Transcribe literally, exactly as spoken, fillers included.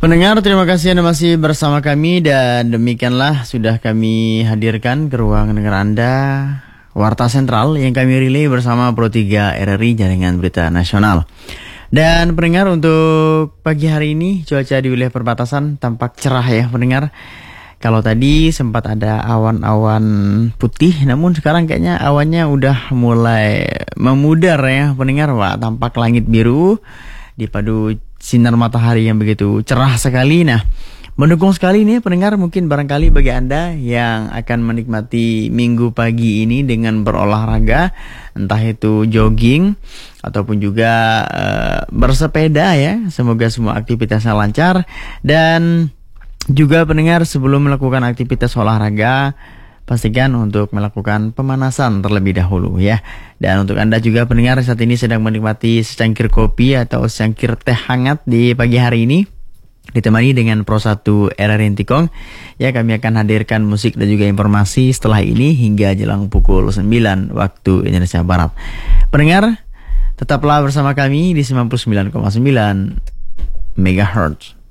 Pendengar, terima kasih Anda masih bersama kami dan demikianlah sudah kami hadirkan ke ruang dengar Anda Warta Sentral yang kami relay bersama Pro tiga R R I Jaringan Berita Nasional. Dan pendengar, untuk pagi hari ini cuaca di wilayah perbatasan tampak cerah ya pendengar. Kalau tadi sempat ada awan-awan putih, namun sekarang kayaknya awannya udah mulai memudar ya pendengar. Wah, tampak langit biru dipadu sinar matahari yang begitu cerah sekali. Nah, mendukung sekali nih pendengar, mungkin barangkali bagi Anda yang akan menikmati minggu pagi ini dengan berolahraga, entah itu jogging ataupun juga uh, bersepeda ya. Semoga semua aktivitasnya lancar. Dan juga pendengar, sebelum melakukan aktivitas olahraga, pastikan untuk melakukan pemanasan terlebih dahulu ya. Dan untuk Anda juga pendengar saat ini sedang menikmati secangkir kopi atau secangkir teh hangat di pagi hari ini, ditemani dengan Pro satu R R I Intikong. Ya, kami akan hadirkan musik dan juga informasi setelah ini hingga jelang pukul sembilan waktu Indonesia Barat. Pendengar, tetaplah bersama kami di sembilan puluh sembilan koma sembilan megahertz.